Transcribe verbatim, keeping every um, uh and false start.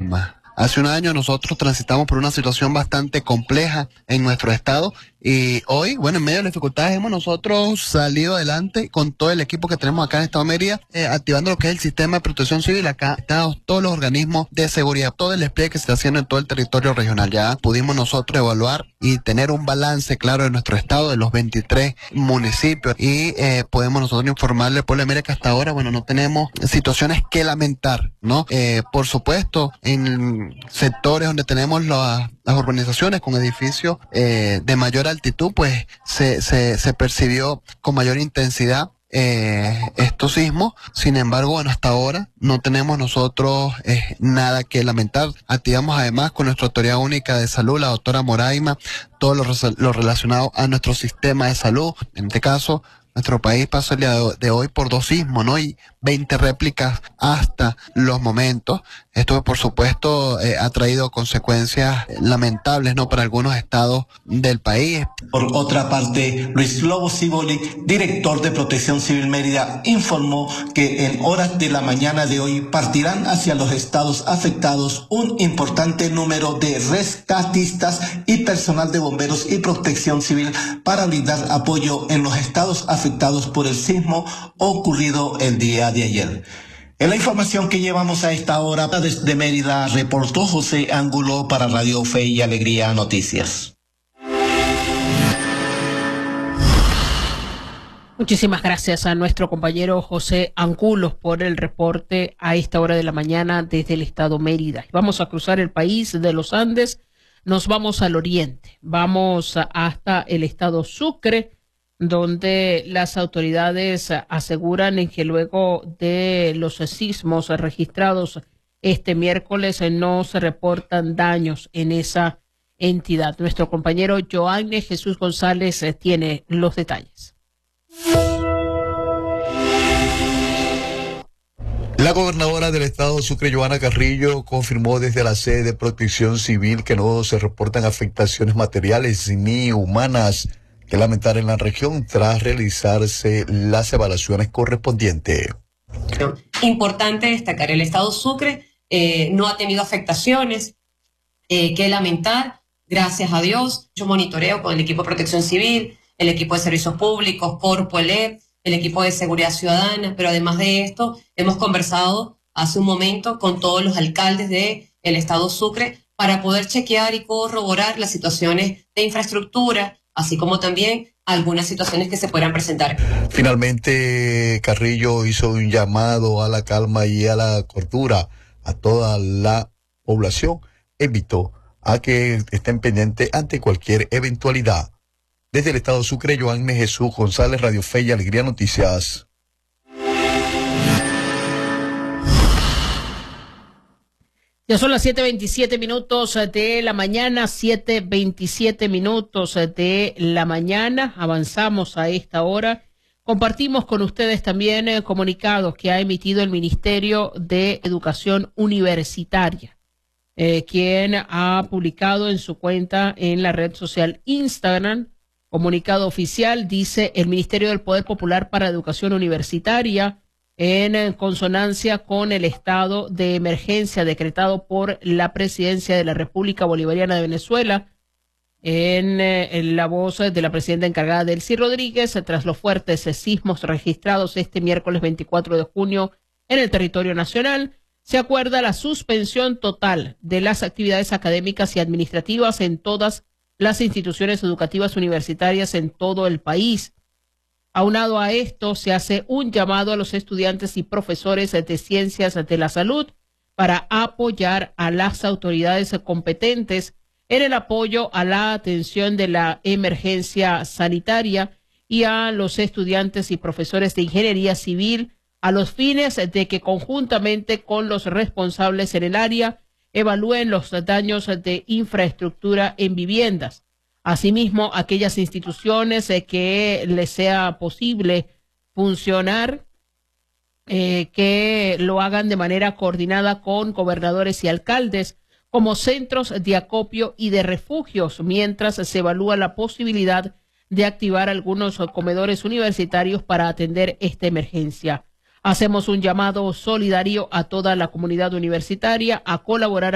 Moraima. Hace un año nosotros transitamos por una situación bastante compleja en nuestro estado y hoy, bueno, en medio de las dificultades hemos nosotros salido adelante con todo el equipo que tenemos acá en el estado de Mérida, eh, activando lo que es el sistema de protección civil. Acá están todos los organismos de seguridad, todo el despliegue que se está haciendo en todo el territorio regional. Ya pudimos nosotros evaluar y tener un balance claro de nuestro estado, de los veintitrés municipios, y eh, podemos nosotros informarle al pueblo de Mérida que hasta ahora, bueno, no tenemos situaciones que lamentar, ¿no? Eh, por supuesto, en sectores donde tenemos la, las urbanizaciones con edificios eh, de mayor altitud, pues se, se, se percibió con mayor intensidad eh, estos sismos. Sin embargo, bueno, hasta ahora no tenemos nosotros eh, nada que lamentar. Activamos además con nuestra autoridad única de salud, la doctora Moraima, todo lo, lo relacionado a nuestro sistema de salud. En este caso, nuestro país pasó el día de hoy por dos sismos, ¿no? Y veinte réplicas hasta los momentos. Esto, por supuesto, eh, ha traído consecuencias lamentables, ¿no? Para algunos estados del país. Por otra parte, Luis Lobo Ciboli, director de Protección Civil Mérida, informó que en horas de la mañana de hoy partirán hacia los estados afectados un importante número de rescatistas y personal de bomberos y protección civil para brindar apoyo en los estados afectados por el sismo ocurrido el día de ayer. En la información que llevamos a esta hora desde Mérida, reportó José Ángulo para Radio Fe y Alegría Noticias. Muchísimas gracias a nuestro compañero José Ángulo por el reporte a esta hora de la mañana desde el estado Mérida. Vamos a cruzar el país de los Andes, nos vamos al oriente, vamos hasta el estado Sucre, donde las autoridades aseguran que luego de los sismos registrados este miércoles no se reportan daños en esa entidad. Nuestro compañero Joanne Jesús González tiene los detalles. La gobernadora del estado Sucre, Johanna Carrillo, confirmó desde la sede de Protección Civil que no se reportan afectaciones materiales ni humanas que lamentar en la región tras realizarse las evaluaciones correspondientes. Importante destacar, el estado Sucre eh, no ha tenido afectaciones eh, que lamentar, gracias a Dios. Mucho monitoreo con el equipo de Protección Civil, el equipo de Servicios Públicos, Corpo, el E P, el equipo de Seguridad Ciudadana, pero además de esto, hemos conversado hace un momento con todos los alcaldes del estado Sucre para poder chequear y corroborar las situaciones de infraestructura, así como también algunas situaciones que se puedan presentar. Finalmente, Carrillo hizo un llamado a la calma y a la cordura a toda la población. Invitó a que estén pendientes ante cualquier eventualidad. Desde el estado Sucre, Joanne Jesús González, Radio Fe y Alegría Noticias. Ya son las siete veintisiete minutos de la mañana, siete veintisiete minutos de la mañana. Avanzamos a esta hora. Compartimos con ustedes también eh, comunicados que ha emitido el Ministerio de Educación Universitaria, eh, quien ha publicado en su cuenta en la red social Instagram. Comunicado oficial, dice: el Ministerio del Poder Popular para Educación Universitaria, en consonancia con el estado de emergencia decretado por la Presidencia de la República Bolivariana de Venezuela, en, en la voz de la presidenta encargada Delcy Rodríguez, tras los fuertes sismos registrados este miércoles veinticuatro de junio en el territorio nacional, se acuerda la suspensión total de las actividades académicas y administrativas en todas las instituciones educativas universitarias en todo el país. Aunado a esto, se hace un llamado a los estudiantes y profesores de ciencias de la salud para apoyar a las autoridades competentes en el apoyo a la atención de la emergencia sanitaria y a los estudiantes y profesores de ingeniería civil a los fines de que conjuntamente con los responsables en el área evalúen los daños de infraestructura en viviendas. Asimismo, aquellas instituciones eh, que les sea posible funcionar, eh, que lo hagan de manera coordinada con gobernadores y alcaldes como centros de acopio y de refugios, mientras se evalúa la posibilidad de activar algunos comedores universitarios para atender esta emergencia. Hacemos un llamado solidario a toda la comunidad universitaria a colaborar